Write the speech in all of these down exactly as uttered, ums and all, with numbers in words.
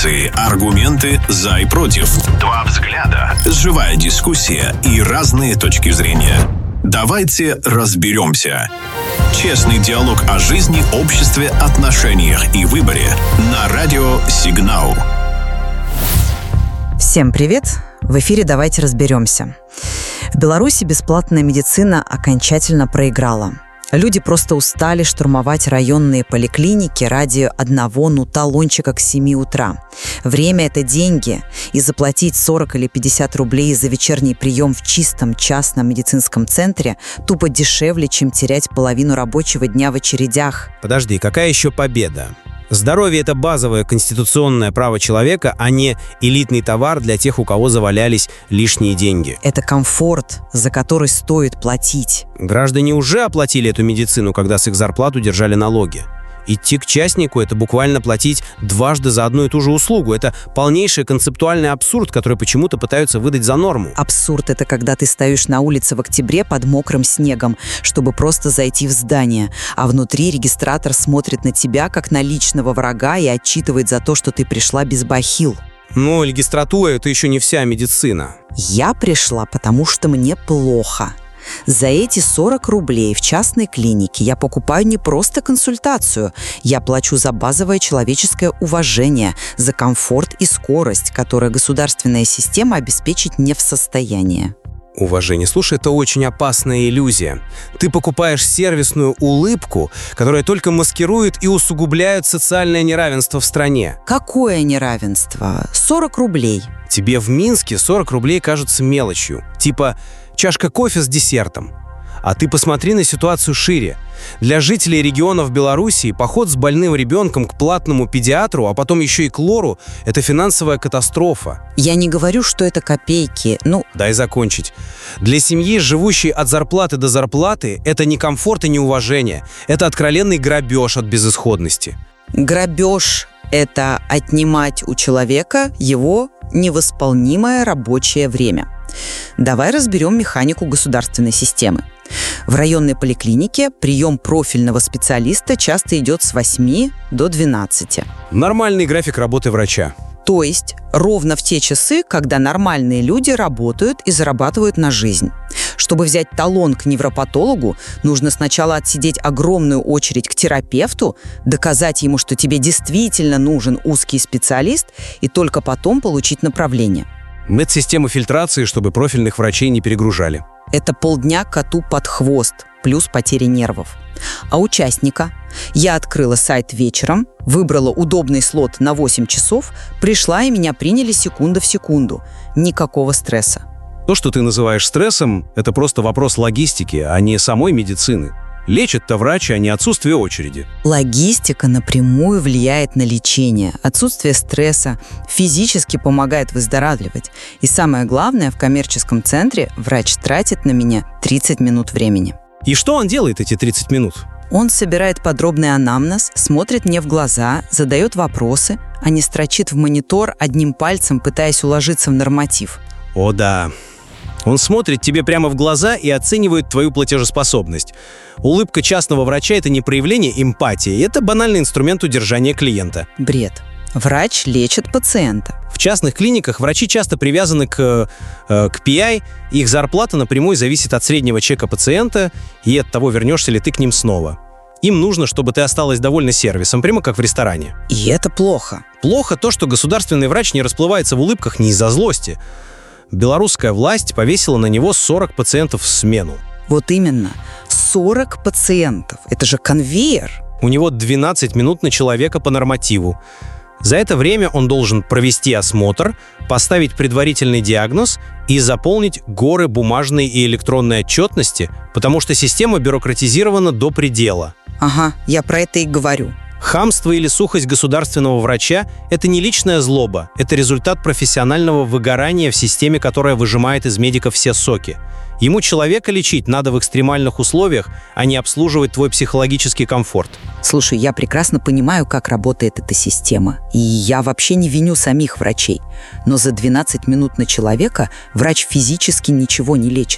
Эмоции, аргументы за и против. Два взгляда, живая дискуссия и разные точки зрения. Давайте разберемся. Честный диалог о жизни, обществе, отношениях и выборе на радио Сигнал. Всем привет! В эфире «Давайте разберемся». В Беларуси бесплатная медицина окончательно проиграла. Люди просто устали штурмовать районные поликлиники ради одного, ну, талончика к семи утра. Время – это деньги, и заплатить сорок или пятьдесят рублей за вечерний прием в чистом частном медицинском центре тупо дешевле, чем терять половину рабочего дня в очередях. Подожди, какая еще победа? Здоровье – это базовое конституционное право человека, а не элитный товар для тех, у кого завалялись лишние деньги. Это комфорт, за который стоит платить. Граждане уже оплатили эту медицину, когда с их зарплат удержали налоги. Идти к частнику – это буквально платить дважды за одну и ту же услугу. Это полнейший концептуальный абсурд, который почему-то пытаются выдать за норму. Абсурд – это когда ты стоишь на улице в октябре под мокрым снегом, чтобы просто зайти в здание, а внутри регистратор смотрит на тебя, как на личного врага, и отчитывает за то, что ты пришла без бахил. Но регистратура – это еще не вся медицина. Я пришла, потому что мне плохо. За эти сорок рублей в частной клинике я покупаю не просто консультацию, я плачу за базовое человеческое уважение, за комфорт и скорость, которые государственная система обеспечить не в состоянии. Уважение. Слушай, это очень опасная иллюзия. Ты покупаешь сервисную улыбку, которая только маскирует и усугубляет социальное неравенство в стране. Какое неравенство? сорок рублей. Тебе в Минске сорок рублей кажутся мелочью. Типа чашка кофе с десертом. А ты посмотри на ситуацию шире. Для жителей регионов Белоруссии поход с больным ребенком к платному педиатру, а потом еще и к лору – это финансовая катастрофа. Я не говорю, что это копейки. Ну, дай закончить. Для семьи, живущей от зарплаты до зарплаты, это не комфорт и не уважение. Это откровенный грабеж от безысходности. Грабеж – это отнимать у человека его невосполнимое рабочее время. Давай разберем механику государственной системы. В районной поликлинике прием профильного специалиста часто идет с восьми до двенадцати. Нормальный график работы врача. То есть ровно в те часы, когда нормальные люди работают и зарабатывают на жизнь. Чтобы взять талон к невропатологу, нужно сначала отсидеть огромную очередь к терапевту, доказать ему, что тебе действительно нужен узкий специалист, и только потом получить направление. Медсистема фильтрации, чтобы профильных врачей не перегружали. Это полдня коту под хвост, плюс потери нервов. А участника? Я открыла сайт вечером, выбрала удобный слот на восемь часов, пришла, и меня приняли секунда в секунду. Никакого стресса. То, что ты называешь стрессом, это просто вопрос логистики, а не самой медицины. Лечит-то врач, а не отсутствие очереди. Логистика напрямую влияет на лечение. Отсутствие стресса физически помогает выздоравливать. И самое главное, в коммерческом центре врач тратит на меня тридцать минут времени. И что он делает эти тридцать минут? Он собирает подробный анамнез, смотрит мне в глаза, задает вопросы, а не строчит в монитор одним пальцем, пытаясь уложиться в норматив. О да. Он смотрит тебе прямо в глаза и оценивает твою платежеспособность. Улыбка частного врача – это не проявление эмпатии, это банальный инструмент удержания клиента. Бред. Врач лечит пациента. В частных клиниках врачи часто привязаны к, э, к пи ай, их зарплата напрямую зависит от среднего чека пациента и от того, вернешься ли ты к ним снова. Им нужно, чтобы ты осталась довольна сервисом, прямо как в ресторане. И это плохо. Плохо то, что государственный врач не расплывается в улыбках не из-за злости. Белорусская власть повесила на него сорок пациентов в смену. Вот именно. сорок пациентов. Это же конвейер. У него двенадцать минут на человека по нормативу. За это время он должен провести осмотр, поставить предварительный диагноз и заполнить горы бумажной и электронной отчетности, потому что система бюрократизирована до предела. Ага, я про это и говорю. Хамство или сухость государственного врача – это не личная злоба, это результат профессионального выгорания в системе, которая выжимает из медиков все соки. Ему человека лечить надо в экстремальных условиях, а не обслуживать твой психологический комфорт. Слушай, я прекрасно понимаю, как работает эта система. И я вообще не виню самих врачей. Но за двенадцать минут на человека врач физически ничего не лечит.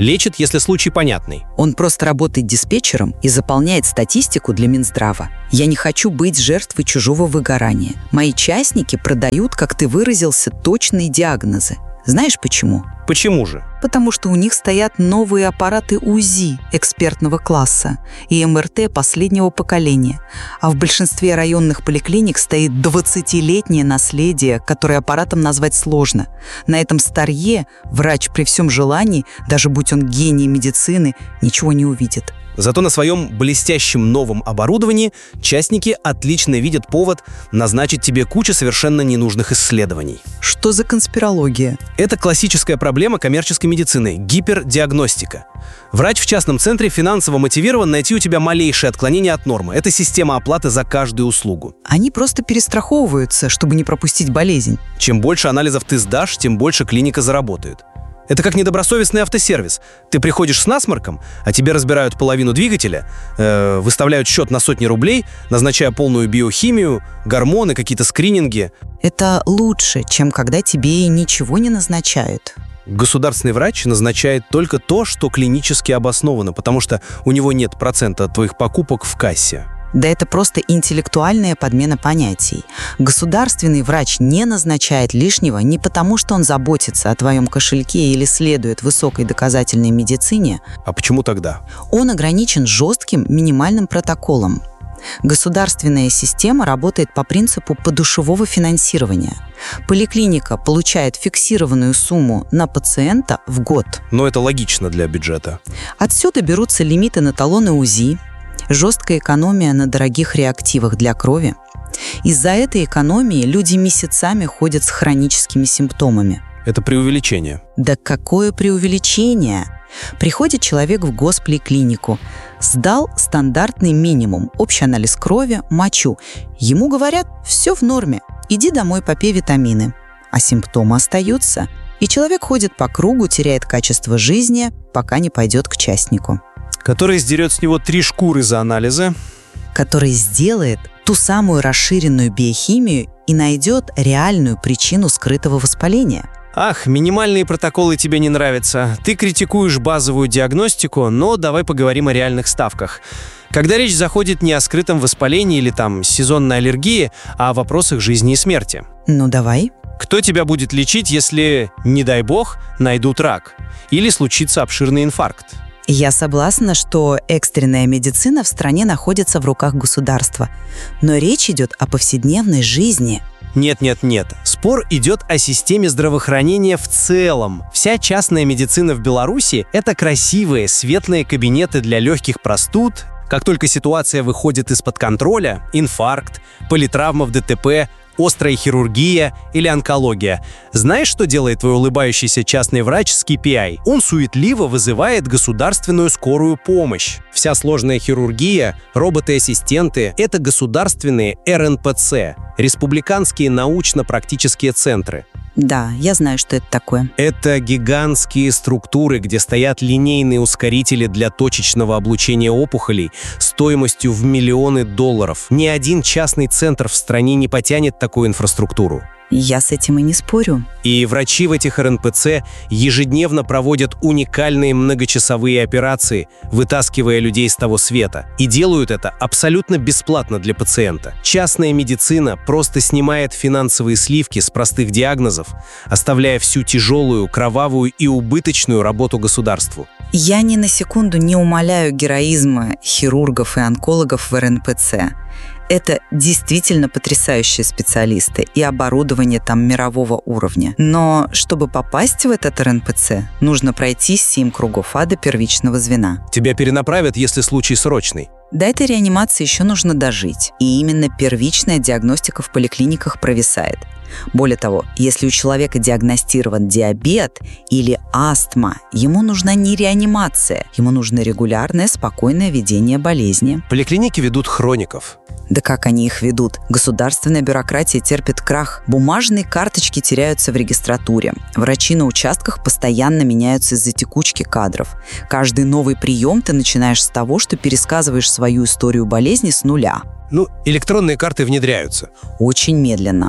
Лечит, если случай понятный. Он просто работает диспетчером и заполняет статистику для Минздрава. Я не хочу быть жертвой чужого выгорания. Мои частники продают, как ты выразился, точные диагнозы. Знаешь почему? Почему же? Потому что у них стоят новые аппараты УЗИ экспертного класса и МРТ последнего поколения. А в большинстве районных поликлиник стоит двадцатилетнее наследие, которое аппаратом назвать сложно. На этом старье врач при всем желании, даже будь он гений медицины, ничего не увидит. Зато на своем блестящем новом оборудовании частники отлично видят повод назначить тебе кучу совершенно ненужных исследований. Что за конспирология? Это классическая проблема коммерческой медицины – гипердиагностика. Врач в частном центре финансово мотивирован найти у тебя малейшее отклонение от нормы. Это система оплаты за каждую услугу. Они просто перестраховываются, чтобы не пропустить болезнь. Чем больше анализов ты сдашь, тем больше клиника заработает. Это как недобросовестный автосервис. Ты приходишь с насморком, а тебе разбирают половину двигателя, э, выставляют счет на сотни рублей, назначая полную биохимию, гормоны, какие-то скрининги. Это лучше, чем когда тебе ничего не назначают. Государственный врач назначает только то, что клинически обосновано, потому что у него нет процента от твоих покупок в кассе. Да это просто интеллектуальная подмена понятий. Государственный врач не назначает лишнего не потому, что он заботится о твоем кошельке или следует высокой доказательной медицине. А почему тогда? Он ограничен жестким минимальным протоколом. Государственная система работает по принципу подушевого финансирования. Поликлиника получает фиксированную сумму на пациента в год. Но это логично для бюджета. Отсюда берутся лимиты на талоны УЗИ, жесткая экономия на дорогих реактивах для крови. Из-за этой экономии люди месяцами ходят с хроническими симптомами. Это преувеличение. Да какое преувеличение! Приходит человек в госполиклинику, сдал стандартный минимум, общий анализ крови, мочу. Ему говорят: все в норме, иди домой, попей витамины. А симптомы остаются, и человек ходит по кругу, теряет качество жизни, пока не пойдет к частнику. Который сдерет с него три шкуры за анализы. Который сделает ту самую расширенную биохимию и найдет реальную причину скрытого воспаления. Ах, минимальные протоколы тебе не нравятся. Ты критикуешь базовую диагностику, но давай поговорим о реальных ставках. Когда речь заходит не о скрытом воспалении или там сезонной аллергии, а о вопросах жизни и смерти. Ну давай. Кто тебя будет лечить, если, не дай бог, найдут рак? Или случится обширный инфаркт? Я согласна, что экстренная медицина в стране находится в руках государства. Но речь идет о повседневной жизни. Нет-нет-нет. Спор идет о системе здравоохранения в целом. Вся частная медицина в Беларуси – это красивые, светлые кабинеты для легких простуд. Как только ситуация выходит из-под контроля – инфаркт, политравма в ДТП – острая хирургия или онкология. Знаешь, что делает твой улыбающийся частный врач с кей пи ай? Он суетливо вызывает государственную скорую помощь. Вся сложная хирургия, роботы-ассистенты – это государственные эр эн пэ цэ – республиканские научно-практические центры. Да, я знаю, что это такое. Это гигантские структуры, где стоят линейные ускорители для точечного облучения опухолей стоимостью в миллионы долларов. Ни один частный центр в стране не потянет такую инфраструктуру. Я с этим и не спорю. И врачи в этих эр эн пэ цэ ежедневно проводят уникальные многочасовые операции, вытаскивая людей с того света. И делают это абсолютно бесплатно для пациента. Частная медицина просто снимает финансовые сливки с простых диагнозов, оставляя всю тяжелую, кровавую и убыточную работу государству. Я ни на секунду не умаляю героизма хирургов и онкологов в эр эн пэ цэ. Это действительно потрясающие специалисты, и оборудование там мирового уровня. Но чтобы попасть в этот эр эн пэ цэ, нужно пройти семь кругов ада первичного звена. Тебя перенаправят, если случай срочный. До этой реанимации еще нужно дожить. И именно первичная диагностика в поликлиниках провисает. Более того, если у человека диагностирован диабет или астма, ему нужна не реанимация, ему нужно регулярное, спокойное ведение болезни. Поликлиники ведут хроников. Да как они их ведут? Государственная бюрократия терпит крах. Бумажные карточки теряются в регистратуре. Врачи на участках постоянно меняются из-за текучки кадров. Каждый новый прием ты начинаешь с того, что пересказываешь свою историю болезни с нуля. Ну, электронные карты внедряются. Очень медленно.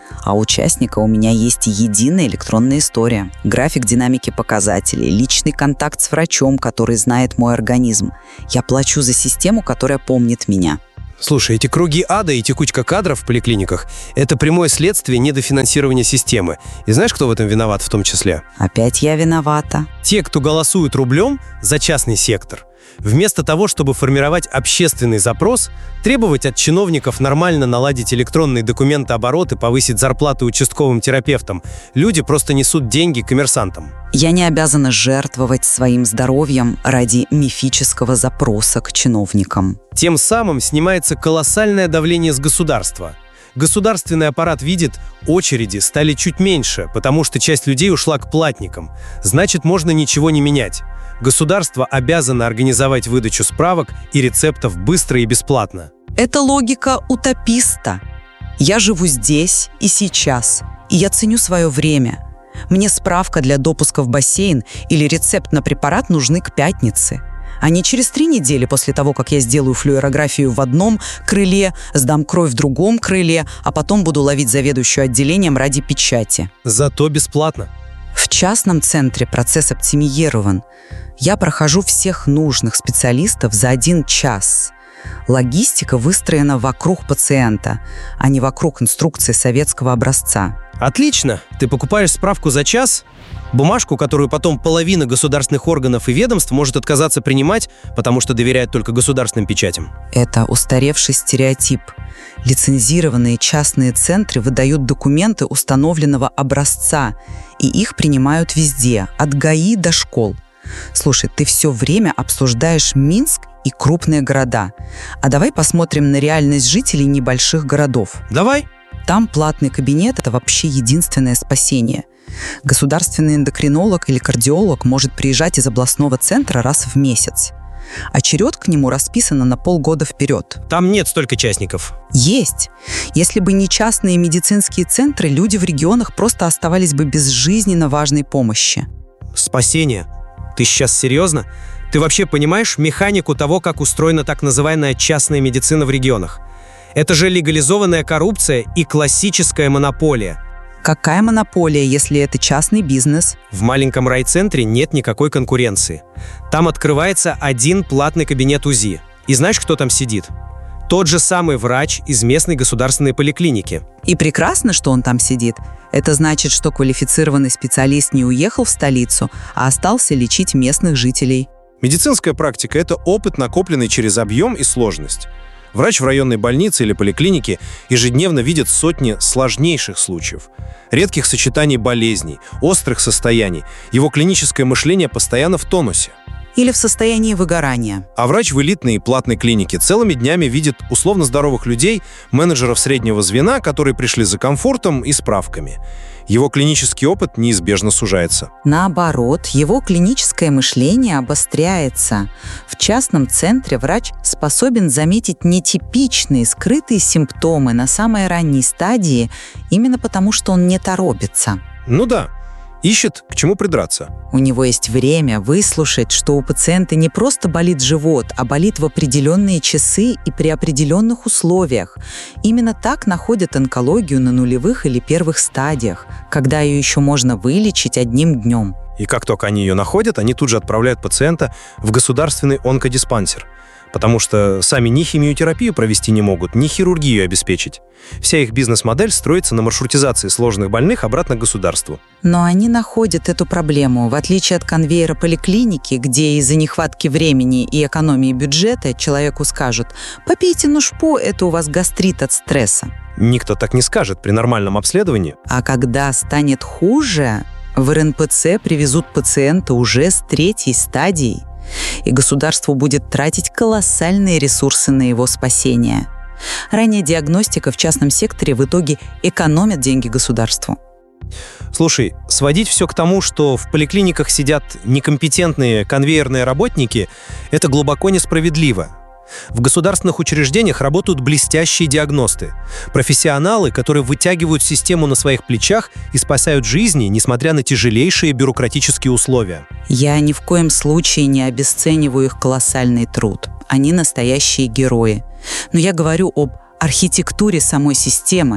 А у участника у меня есть единая электронная история, график динамики показателей, личный контакт с врачом, который знает мой организм. Я плачу за систему, которая помнит меня. Слушай, эти круги ада и текучка кадров в поликлиниках – это прямое следствие недофинансирования системы. И знаешь, кто в этом виноват в том числе? Опять я виновата. Те, кто голосует рублем за частный сектор. Вместо того, чтобы формировать общественный запрос, требовать от чиновников нормально наладить электронный документооборот и повысить зарплаты участковым терапевтам, люди просто несут деньги коммерсантам. Я не обязана жертвовать своим здоровьем ради мифического запроса к чиновникам. Тем самым снимается колоссальное давление с государства. Государственный аппарат видит, очереди стали чуть меньше, потому что часть людей ушла к платникам. Значит, можно ничего не менять. Государство обязано организовать выдачу справок и рецептов быстро и бесплатно. Это логика утописта. Я живу здесь и сейчас, и я ценю свое время. Мне справка для допуска в бассейн или рецепт на препарат нужны к пятнице, а не через три недели после того, как я сделаю флюорографию в одном крыле, сдам кровь в другом крыле, а потом буду ловить заведующую отделением ради печати. Зато бесплатно. В частном центре процесс оптимизирован. Я прохожу всех нужных специалистов за один час. Логистика выстроена вокруг пациента, а не вокруг инструкции советского образца. Отлично! Ты покупаешь справку за час, бумажку, которую потом половина государственных органов и ведомств может отказаться принимать, потому что доверяют только государственным печатям. Это устаревший стереотип. Лицензированные частные центры выдают документы установленного образца, и их принимают везде, от ГАИ до школ. Слушай, ты все время обсуждаешь Минск и крупные города. А давай посмотрим на реальность жителей небольших городов. Давай. Там платный кабинет – это вообще единственное спасение. Государственный эндокринолог или кардиолог может приезжать из областного центра раз в месяц. Очередь к нему расписана на полгода вперед. Там нет столько частников. Есть. Если бы не частные медицинские центры, люди в регионах просто оставались бы без жизненно важной помощи. Спасение? Ты сейчас серьезно? Ты вообще понимаешь механику того, как устроена так называемая частная медицина в регионах? Это же легализованная коррупция и классическая монополия. Какая монополия, если это частный бизнес? В маленьком райцентре нет никакой конкуренции. Там открывается один платный кабинет УЗИ. И знаешь, кто там сидит? Тот же самый врач из местной государственной поликлиники. И прекрасно, что он там сидит. Это значит, что квалифицированный специалист не уехал в столицу, а остался лечить местных жителей. Медицинская практика – это опыт, накопленный через объем и сложность. Врач в районной больнице или поликлинике ежедневно видит сотни сложнейших случаев, редких сочетаний болезней, острых состояний. Его клиническое мышление постоянно в тонусе. Или в состоянии выгорания. А врач в элитной и платной клинике целыми днями видит условно здоровых людей, менеджеров среднего звена, которые пришли за комфортом и справками. Его клинический опыт неизбежно сужается. Наоборот, его клиническое мышление обостряется. В частном центре врач способен заметить нетипичные, скрытые симптомы на самой ранней стадии, именно потому, что он не торопится. Ну да, ищет, к чему придраться. У него есть время выслушать, что у пациента не просто болит живот, а болит в определенные часы и при определенных условиях. Именно так находят онкологию на нулевых или первых стадиях, когда ее еще можно вылечить одним днем. И как только они ее находят, они тут же отправляют пациента в государственный онкодиспансер, потому что сами ни химиотерапию провести не могут, ни хирургию обеспечить. Вся их бизнес-модель строится на маршрутизации сложных больных обратно к государству. Но они находят эту проблему, в отличие от конвейера поликлиники, где из-за нехватки времени и экономии бюджета человеку скажут: «Попейте нушпо, это у вас гастрит от стресса». Никто так не скажет при нормальном обследовании. А когда станет хуже, в эр эн пэ цэ привезут пациента уже с третьей стадией, и государство будет тратить колоссальные ресурсы на его спасение. Ранняя диагностика в частном секторе в итоге экономит деньги государству. Слушай, сводить все к тому, что в поликлиниках сидят некомпетентные конвейерные работники, это глубоко несправедливо. В государственных учреждениях работают блестящие диагносты, профессионалы, которые вытягивают систему на своих плечах и спасают жизни, несмотря на тяжелейшие бюрократические условия. Я ни в коем случае не обесцениваю их колоссальный труд. Они настоящие герои. Но я говорю об архитектуре самой системы.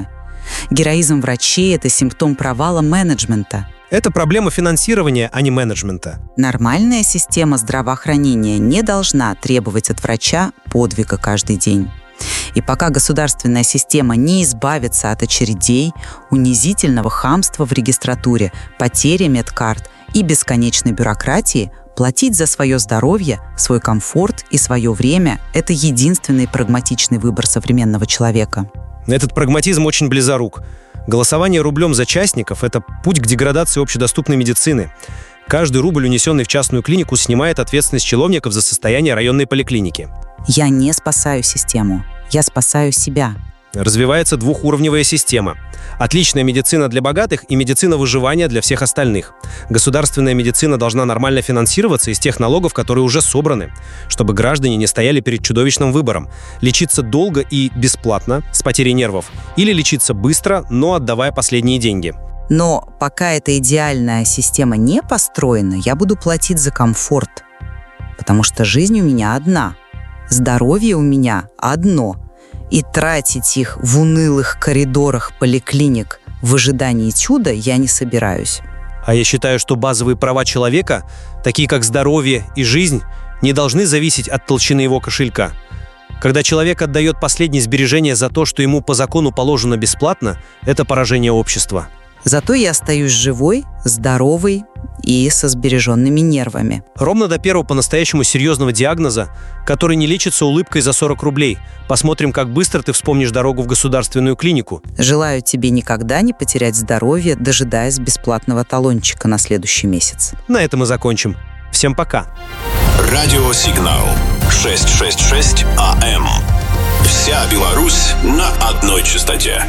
Героизм врачей – это симптом провала менеджмента. Это проблема финансирования, а не менеджмента. Нормальная система здравоохранения не должна требовать от врача подвига каждый день. И пока государственная система не избавится от очередей, унизительного хамства в регистратуре, потери медкарт и бесконечной бюрократии, платить за свое здоровье, свой комфорт и свое время – это единственный прагматичный выбор современного человека. Этот прагматизм очень близорук. Голосование рублем за частников – это путь к деградации общедоступной медицины. Каждый рубль, унесенный в частную клинику, снимает ответственность чиновников за состояние районной поликлиники. Я не спасаю систему, я спасаю себя. Развивается двухуровневая система. Отличная медицина для богатых и медицина выживания для всех остальных. Государственная медицина должна нормально финансироваться из тех налогов, которые уже собраны, чтобы граждане не стояли перед чудовищным выбором – лечиться долго и бесплатно, с потерей нервов, или лечиться быстро, но отдавая последние деньги. Но пока эта идеальная система не построена, я буду платить за комфорт, потому что жизнь у меня одна, здоровье у меня одно – и тратить их в унылых коридорах поликлиник в ожидании чуда я не собираюсь. А я считаю, что базовые права человека, такие как здоровье и жизнь, не должны зависеть от толщины его кошелька. Когда человек отдает последние сбережения за то, что ему по закону положено бесплатно, это поражение общества. Зато я остаюсь живой, здоровой и со сбереженными нервами. Ровно до первого по-настоящему серьезного диагноза, который не лечится улыбкой за сорок рублей. Посмотрим, как быстро ты вспомнишь дорогу в государственную клинику. Желаю тебе никогда не потерять здоровье, дожидаясь бесплатного талончика на следующий месяц. На этом и закончим. Всем пока. Радиосигнал шестьсот шестьдесят шесть АМ. Вся Беларусь на одной частоте.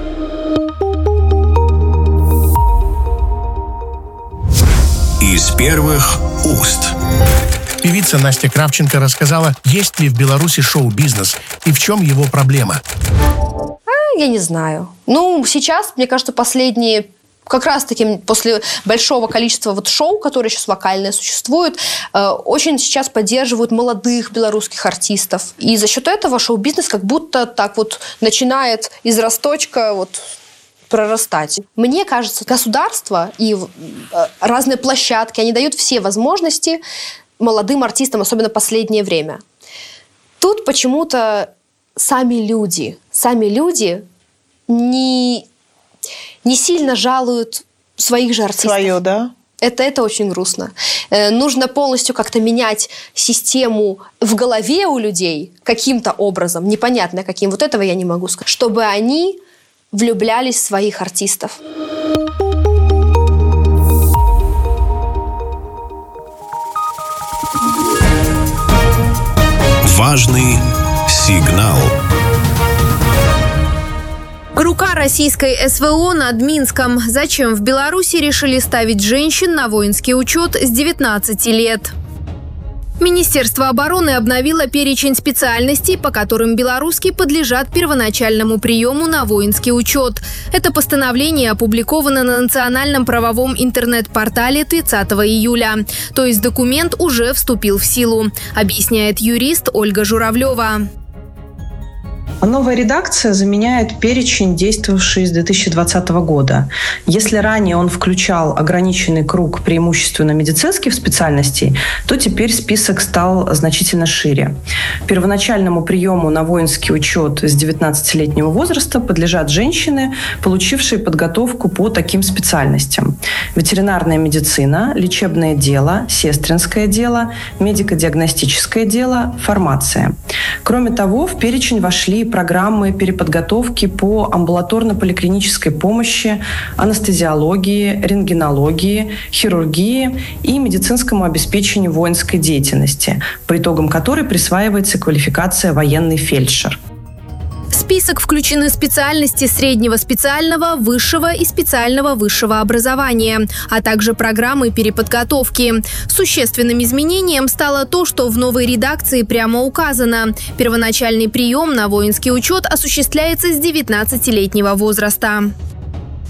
Из первых уст. Певица Настя Кравченко рассказала, есть ли в Беларуси шоу-бизнес и в чем его проблема. А, я не знаю. Ну, сейчас, мне кажется, последние... Как раз-таки после большого количества вот шоу, которые сейчас вокальные существуют, э, очень сейчас поддерживают молодых белорусских артистов. И за счет этого шоу-бизнес как будто так вот начинает из росточка вот прорастать. Мне кажется, государство и э, разные площадки, они дают все возможности молодым артистам, особенно в последнее время. Тут почему-то сами люди, сами люди не... не сильно жалуют своих же артистов. Свое, да? Это, это очень грустно. Э, нужно полностью как-то менять систему в голове у людей каким-то образом, непонятно каким, вот этого я не могу сказать, чтобы они влюблялись в своих артистов. Важный сигнал. Рука российской СВО над Минском. Зачем в Беларуси решили ставить женщин на воинский учет с девятнадцати лет? Министерство обороны обновило перечень специальностей, по которым белорусские подлежат первоначальному приему на воинский учет. Это постановление опубликовано на национальном правовом интернет-портале тридцатого июля. То есть документ уже вступил в силу, объясняет юрист Ольга Журавлева. Новая редакция заменяет перечень, действовавший с две тысячи двадцатого года. Если ранее он включал ограниченный круг преимущественно медицинских специальностей, то теперь список стал значительно шире. Первоначальному приему на воинский учет с девятнадцатилетнего возраста подлежат женщины, получившие подготовку по таким специальностям: ветеринарная медицина, лечебное дело, сестринское дело, медико-диагностическое дело, фармация. Кроме того, в перечень вошли программы переподготовки по амбулаторно-поликлинической помощи, анестезиологии, рентгенологии, хирургии и медицинскому обеспечению воинской деятельности, по итогам которой присваивается квалификация военный фельдшер. В список включены специальности среднего специального, высшего и специального высшего образования, а также программы переподготовки. Существенным изменением стало то, что в новой редакции прямо указано: первоначальный прием на воинский учет осуществляется с девятнадцатилетнего возраста.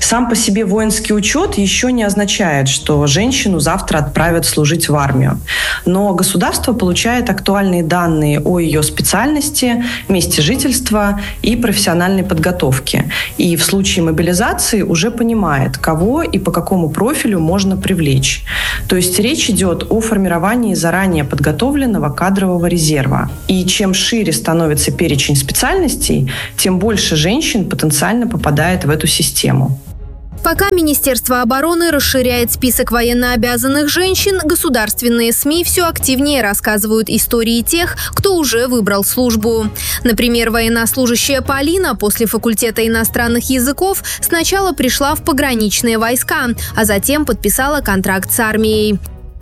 Сам по себе воинский учет еще не означает, что женщину завтра отправят служить в армию. Но государство получает актуальные данные о ее специальности, месте жительства и профессиональной подготовке. И в случае мобилизации уже понимает, кого и по какому профилю можно привлечь. То есть речь идет о формировании заранее подготовленного кадрового резерва. И чем шире становится перечень специальностей, тем больше женщин потенциально попадает в эту систему. Пока Министерство обороны расширяет список военнообязанных женщин, государственные СМИ все активнее рассказывают истории тех, кто уже выбрал службу. Например, военнослужащая Полина после факультета иностранных языков сначала пришла в пограничные войска, а затем подписала контракт с армией.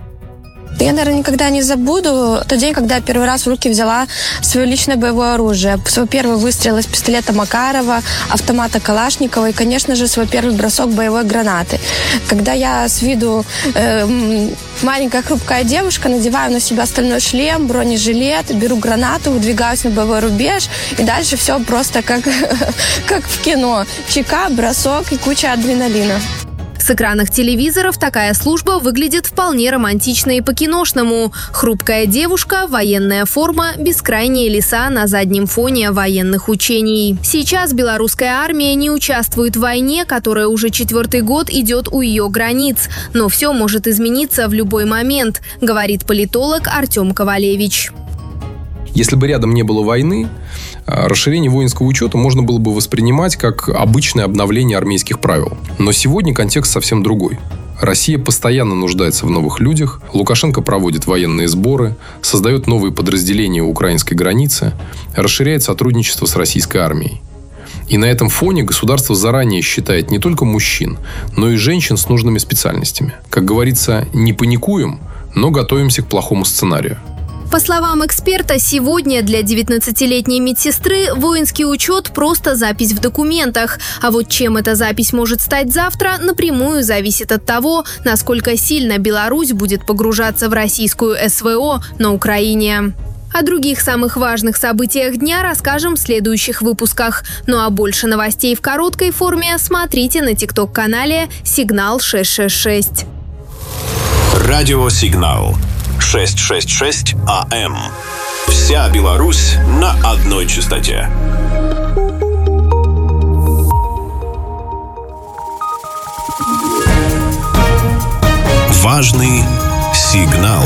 Я, наверное, никогда не забуду тот день, когда я первый раз в руки взяла свое личное боевое оружие. Свой первый выстрел из пистолета Макарова, автомата Калашникова и, конечно же, свой первый бросок боевой гранаты. Когда я с виду э, маленькая хрупкая девушка надеваю на себя стальной шлем, бронежилет, беру гранату, выдвигаюсь на боевой рубеж, и дальше все просто как, как в кино. Чека, бросок и куча адреналина. С экранов телевизоров такая служба выглядит вполне романтично и по-киношному. Хрупкая девушка, военная форма, бескрайние леса на заднем фоне военных учений. Сейчас белорусская армия не участвует в войне, которая уже четвертый год идет у ее границ. Но все может измениться в любой момент, говорит политолог Артем Ковалевич. Если бы рядом не было войны, расширение воинского учета можно было бы воспринимать как обычное обновление армейских правил. Но сегодня контекст совсем другой. Россия постоянно нуждается в новых людях, Лукашенко проводит военные сборы, создает новые подразделения у украинской границы, расширяет сотрудничество с российской армией. И на этом фоне государство заранее считает не только мужчин, но и женщин с нужными специальностями. Как говорится, не паникуем, но готовимся к плохому сценарию. По словам эксперта, сегодня для девятнадцатилетней медсестры воинский учет – просто запись в документах. А вот чем эта запись может стать завтра, напрямую зависит от того, насколько сильно Беларусь будет погружаться в российскую СВО на Украине. О других самых важных событиях дня расскажем в следующих выпусках. Ну а больше новостей в короткой форме смотрите на тикток-канале «Сигнал шесть шесть шесть». Радио «Сигнал». шестьсот шестьдесят шесть АМ. Вся Беларусь на одной частоте. Важный сигнал.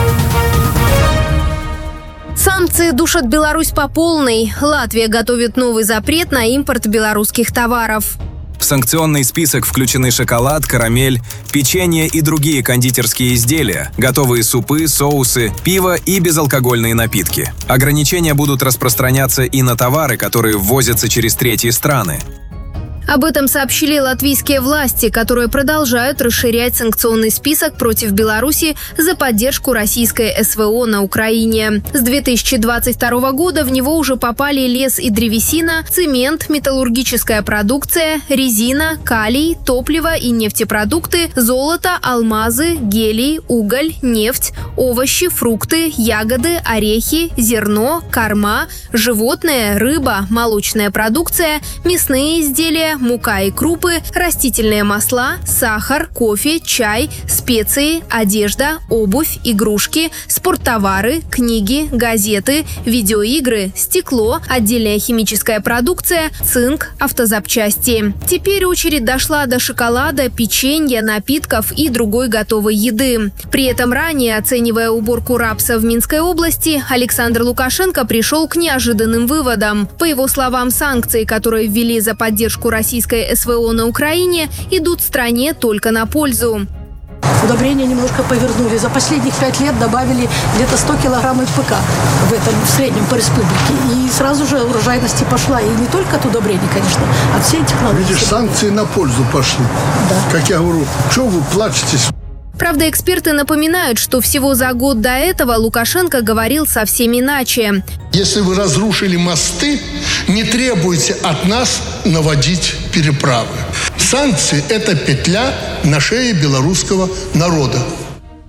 Санкции душат Беларусь по полной. Латвия готовит новый запрет на импорт белорусских товаров. В санкционный список включены шоколад, карамель, печенье и другие кондитерские изделия, готовые супы, соусы, пиво и безалкогольные напитки. Ограничения будут распространяться и на товары, которые ввозятся через третьи страны. Об этом сообщили латвийские власти, которые продолжают расширять санкционный список против Беларуси за поддержку российской СВО на Украине. С две тысячи двадцать второго года в него уже попали лес и древесина, цемент, металлургическая продукция, резина, калий, топливо и нефтепродукты, золото, алмазы, гелий, уголь, нефть, овощи, фрукты, ягоды, орехи, зерно, корма, животные, рыба, молочная продукция, мясные изделия, мука и крупы, растительные масла, сахар, кофе, чай, специи, одежда, обувь, игрушки, спорттовары, книги, газеты, видеоигры, стекло, отдельная химическая продукция, цинк, автозапчасти. Теперь очередь дошла до шоколада, печенья, напитков и другой готовой еды. При этом ранее, оценивая уборку рапса в Минской области, Александр Лукашенко пришел к неожиданным выводам. По его словам, санкции, которые ввели за поддержку России, российской СВО на Украине, идут стране только на пользу. Удобрения немножко повернули. За последних пять лет добавили где-то сто килограмм эн пэ ка в этом, в среднем по республике. И сразу же урожайность пошла. И не только от удобрений, конечно, а от всей технологии. Видишь, санкции на пользу пошли. Да. Как я говорю, что вы плачетесь? Правда, эксперты напоминают, что всего за год до этого Лукашенко говорил совсем иначе. Если вы разрушили мосты, не требуйте от нас наводить переправы. Санкции – это петля на шее белорусского народа.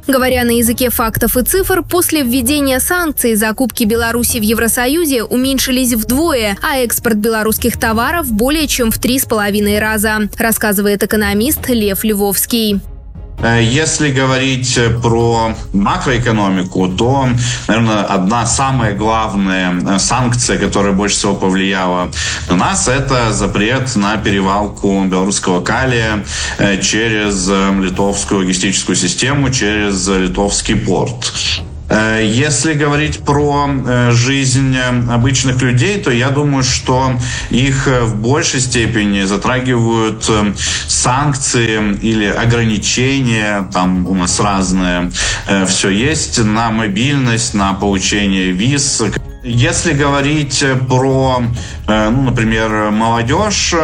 Говоря на языке фактов и цифр, после введения санкций закупки Беларуси в Евросоюзе уменьшились вдвое, а экспорт белорусских товаров более чем в три с половиной раза, рассказывает экономист Лев Львовский. Если говорить про макроэкономику, то, наверное, одна самая главная санкция, которая больше всего повлияла на нас, это запрет на перевалку белорусского калия через литовскую логистическую систему, через литовский порт. Если говорить про жизнь обычных людей, то я думаю, что их в большей степени затрагивают санкции или ограничения, там у нас разное все есть, на мобильность, на получение виз. Если говорить про, ну, например, молодежь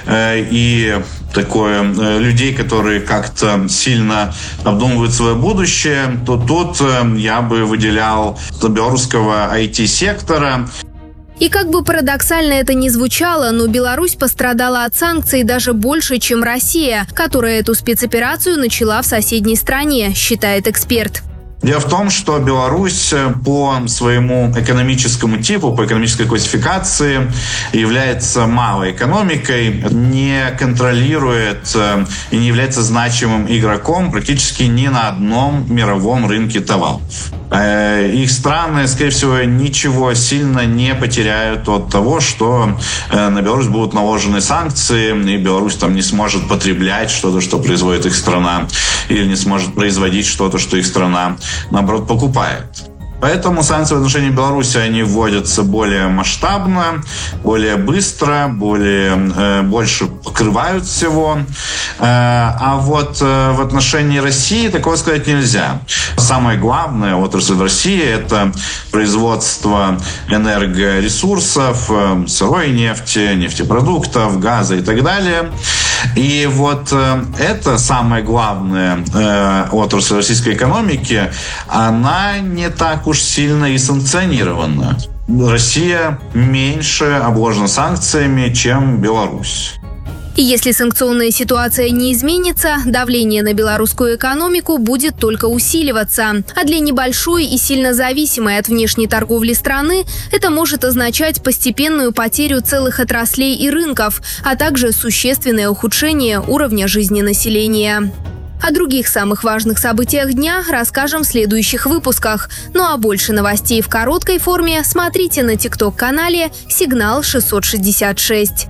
и такое людей, которые как-то сильно обдумывают свое будущее, то тут я бы выделял белорусского ай ти-сектора. И как бы парадоксально это ни звучало, но Беларусь пострадала от санкций даже больше, чем Россия, которая эту спецоперацию начала в соседней стране, считает эксперт. Дело в том, что Беларусь по своему экономическому типу, по экономической классификации является малой экономикой, не контролирует и не является значимым игроком практически ни на одном мировом рынке товаров. Их страны, скорее всего, ничего сильно не потеряют от того, что на Беларусь будут наложены санкции, и Беларусь там не сможет потреблять что-то, что производит их страна, или не сможет производить что-то, что их страна, наоборот, покупает. Поэтому санкции в отношении Беларуси, они вводятся более масштабно, более быстро, более, э, больше покрывают всего. Э, а вот э, в отношении России такого сказать нельзя. Самое главное отрасль в России – это производство энергоресурсов, э, сырой нефти, нефтепродуктов, газа и так далее. И вот э, это самая главная э, отрасль российской экономики, она не так уж сильно и санкционирована. Россия меньше обложена санкциями, чем Беларусь. И если санкционная ситуация не изменится, давление на белорусскую экономику будет только усиливаться. А для небольшой и сильно зависимой от внешней торговли страны это может означать постепенную потерю целых отраслей и рынков, а также существенное ухудшение уровня жизни населения. О других самых важных событиях дня расскажем в следующих выпусках. Ну а больше новостей в короткой форме смотрите на тикток-канале «Сигнал шестьсот шестьдесят шесть».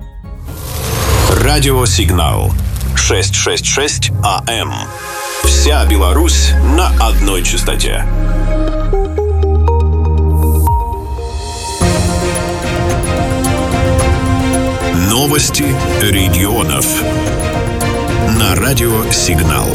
Радиосигнал шестьсот шестьдесят шесть АМ. Вся Беларусь на одной частоте. Новости регионов. На радиосигнал.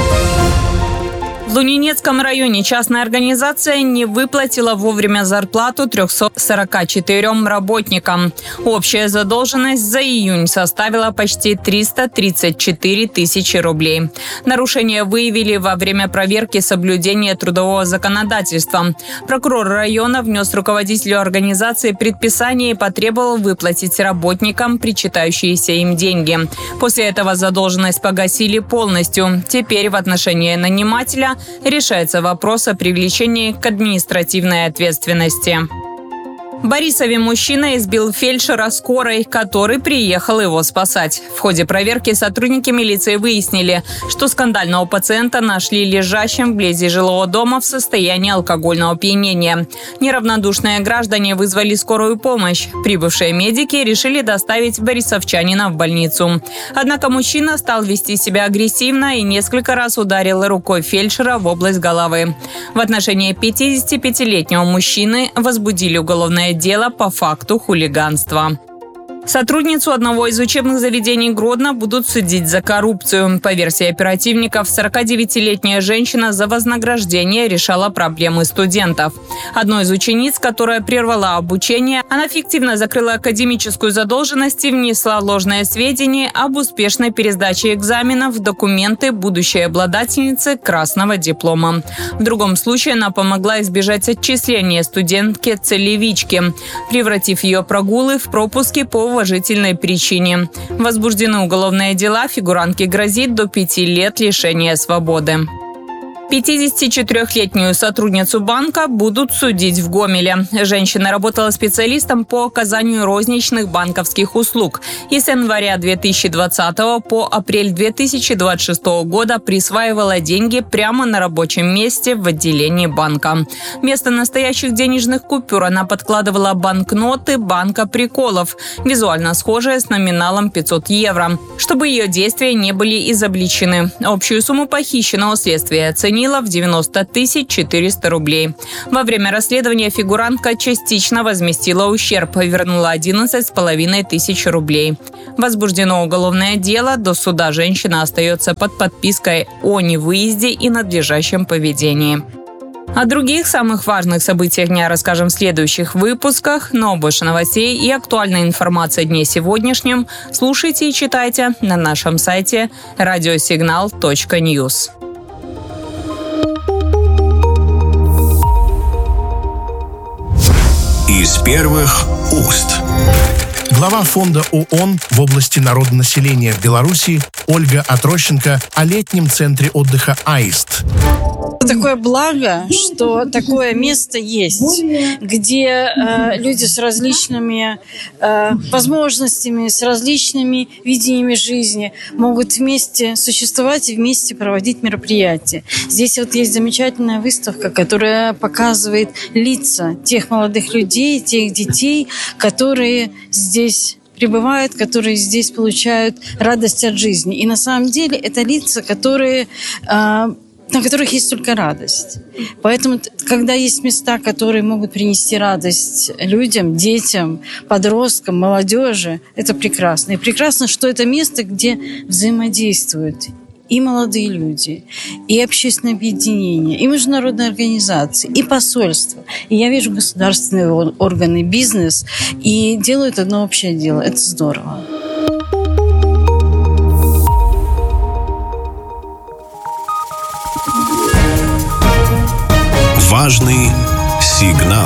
В Лунинецком районе частная организация не выплатила вовремя зарплату трёхсот сорока четырем работникам. Общая задолженность за июнь составила почти триста тридцать четыре тысячи рублей. Нарушения выявили во время проверки соблюдения трудового законодательства. Прокурор района внес руководителю организации предписание и потребовал выплатить работникам причитающиеся им деньги. После этого задолженность погасили полностью. Теперь в отношении нанимателя решается вопрос о привлечении к административной ответственности. В Борисове мужчина избил фельдшера скорой, который приехал его спасать. В ходе проверки сотрудники милиции выяснили, что скандального пациента нашли лежащим вблизи жилого дома в состоянии алкогольного опьянения. Неравнодушные граждане вызвали скорую помощь. Прибывшие медики решили доставить борисовчанина в больницу. Однако мужчина стал вести себя агрессивно и несколько раз ударил рукой фельдшера в область головы. В отношении пятидесятипятилетнего мужчины возбудили уголовное дело по факту хулиганства. Сотрудницу одного из учебных заведений Гродно будут судить за коррупцию. По версии оперативников, сорокадевятилетняя женщина за вознаграждение решала проблемы студентов. Одной из учениц, которая прервала обучение, она фиктивно закрыла академическую задолженность и внесла ложные сведения об успешной пересдаче экзаменов в документы будущей обладательницы красного диплома. В другом случае она помогла избежать отчисления студентке-целевички, превратив ее прогулы в пропуски по уважительной причине. Возбуждены уголовные дела, фигурантке грозит до пяти лет лишения свободы. пятидесятичетырёхлетнюю сотрудницу банка будут судить в Гомеле. Женщина работала специалистом по оказанию розничных банковских услуг и с января две тысячи двадцатого по апрель две тысячи двадцать шестого года присваивала деньги прямо на рабочем месте в отделении банка. Вместо настоящих денежных купюр она подкладывала банкноты банка приколов, визуально схожие с номиналом пятьсот евро, чтобы ее действия не были изобличены. Общую сумму похищенного следствия оценили в девяносто тысяч четыреста рублей. Во время расследования фигурантка частично возместила ущерб, вернула одиннадцать с половиной тысяч рублей. Возбуждено уголовное дело. До суда женщина остается под подпиской о невыезде и надлежащем поведении. О других самых важных событиях дня расскажем в следующих выпусках, но больше новостей и актуальной информации о дне сегодняшнем слушайте и читайте на нашем сайте радиосигнал точка ньюс. Из первых уст. Глава фонда ООН в области народонаселения в Беларуси Ольга Отрощенко о летнем центре отдыха «Аист». Такое благо, что такое место есть, где э, люди с различными э, возможностями, с различными видениями жизни могут вместе существовать и вместе проводить мероприятия. Здесь вот есть замечательная выставка, которая показывает лица тех молодых людей, тех детей, которые здесь пребывают, которые здесь получают радость от жизни. И на самом деле это лица, которые... Э, на которых есть только радость. Поэтому, когда есть места, которые могут принести радость людям, детям, подросткам, молодежи, это прекрасно. И прекрасно, что это место, где взаимодействуют и молодые люди, и общественные объединения, и международные организации, и посольства. И я вижу государственные органы, бизнес, и делают одно общее дело. Это здорово. Важный сигнал.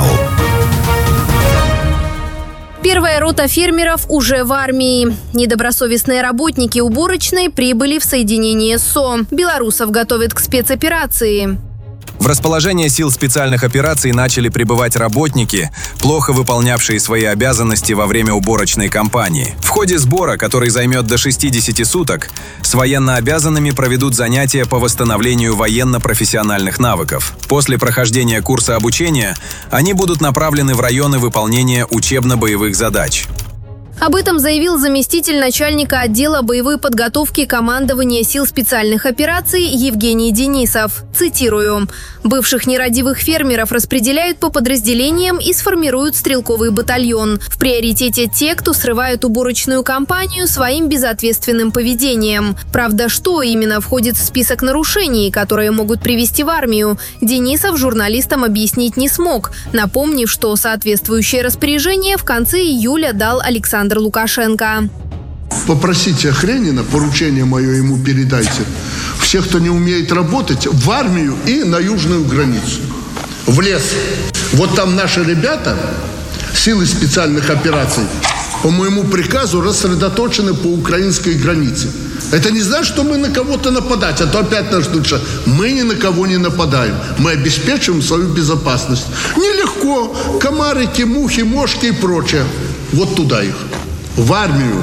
Первая рота фермеров уже в армии. Недобросовестные работники уборочной прибыли в соединение СО. Белорусов готовят к спецоперации. В расположение сил специальных операций начали прибывать работники, плохо выполнявшие свои обязанности во время уборочной кампании. В ходе сбора, который займет до шестидесяти суток, с военнообязанными проведут занятия по восстановлению военно-профессиональных навыков. После прохождения курса обучения они будут направлены в районы выполнения учебно-боевых задач. Об этом заявил заместитель начальника отдела боевой подготовки командования сил специальных операций Евгений Денисов. Цитирую. «Бывших нерадивых фермеров распределяют по подразделениям и сформируют стрелковый батальон. В приоритете те, кто срывают уборочную кампанию своим безответственным поведением. Правда, что именно входит в список нарушений, которые могут привести в армию, Денисов журналистам объяснить не смог, напомнив, что соответствующее распоряжение в конце июля дал Александр Лукашенко. Попросите Охренина, поручение мое ему передайте, всех, кто не умеет работать, в армию и на южную границу, в лес. Вот там наши ребята, силы специальных операций, по моему приказу рассредоточены по украинской границе. Это не значит, что мы на кого-то нападать, а то опять нас ждут, что мы ни на кого не нападаем. Мы обеспечиваем свою безопасность. Нелегко. Комарики, мухи, мошки и прочее. Вот туда их. В армию.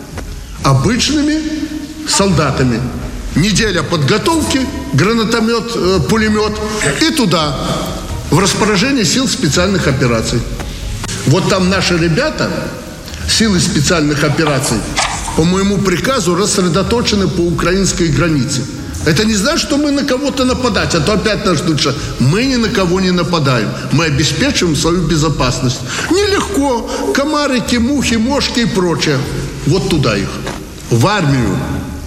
Обычными солдатами. Неделя подготовки, гранатомет, пулемет. И туда. В распоряжение сил специальных операций. Вот там наши ребята, силы специальных операций, по моему приказу рассредоточены по украинской границе. Это не значит, что мы на кого-то нападать, а то опять нас ждут, что мы ни на кого не нападаем. Мы обеспечиваем свою безопасность. Нелегко. Комарики, мухи, мошки и прочее. Вот туда их. В армию.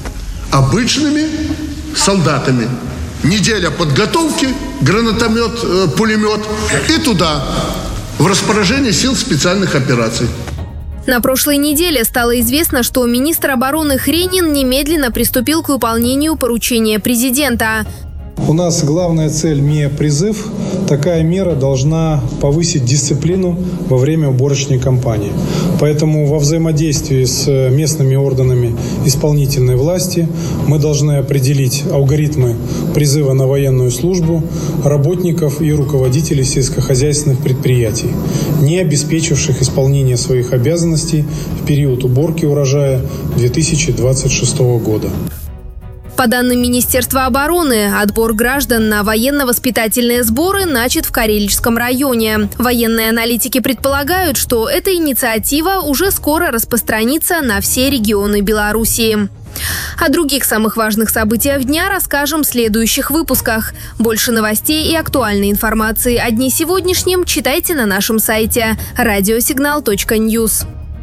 Обычными солдатами. Неделя подготовки, гранатомет, пулемет. И туда. В распоряжение сил специальных операций. На прошлой неделе стало известно, что министр обороны Хренин немедленно приступил к выполнению поручения президента. У нас главная цель не призыв такая мера должна повысить дисциплину во время уборочной кампании. Поэтому во взаимодействии с местными органами исполнительной власти мы должны определить алгоритмы призыва на военную службу работников и руководителей сельскохозяйственных предприятий, не обеспечивших исполнение своих обязанностей в период уборки урожая две тысячи двадцать шестого года. По данным Министерства обороны, отбор граждан на военно-воспитательные сборы начат в Карелическом районе. Военные аналитики предполагают, что эта инициатива уже скоро распространится на все регионы Белоруссии. О других самых важных событиях дня расскажем в следующих выпусках. Больше новостей и актуальной информации о дне сегодняшнем читайте на нашем сайте радиосигнал точка ньюс.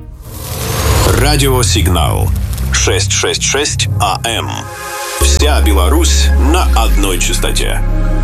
Радиосигнал шестьсот шестьдесят шесть АМ. Вся Беларусь на одной частоте.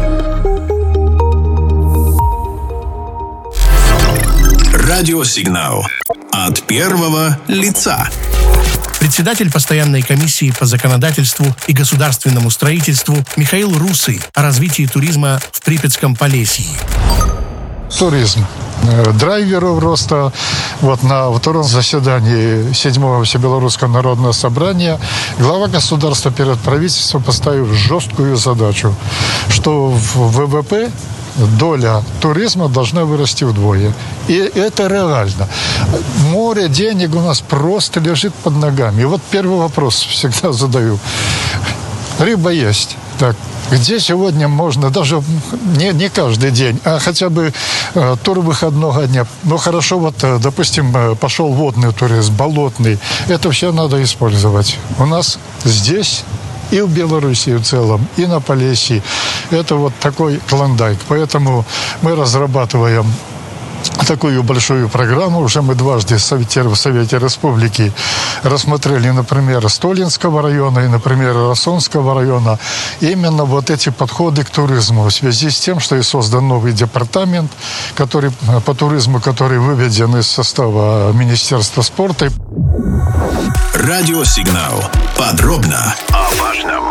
Радиосигнал от первого лица. Председатель постоянной комиссии по законодательству и государственному строительству Михаил Русый о развитии туризма в Припятском Полесье. Туризм. Драйверов роста. Вот на втором заседании седьмого Всебелорусского народного собрания глава государства перед правительством поставил жесткую задачу, что в ВВП доля туризма должна вырасти вдвое. И это реально. Море денег у нас просто лежит под ногами. И вот первый вопрос всегда задаю. Рыба есть. Так, где сегодня можно, даже не, не каждый день, а хотя бы э, тур выходного дня. Ну, хорошо, вот, э, допустим, э, пошел водный туризм, болотный. Это все надо использовать. У нас здесь и в Белоруссии в целом, и на Полесье. Это вот такой клондайк. Поэтому мы разрабатываем такую большую программу. Уже мы дважды в Совете, в Совете Республики рассмотрели, например, Столинского района и, например, Росонского района. Именно вот эти подходы к туризму в связи с тем, что и создан новый департамент, который, по туризму, который выведен из состава Министерства спорта. Радиосигнал. Подробно о важном.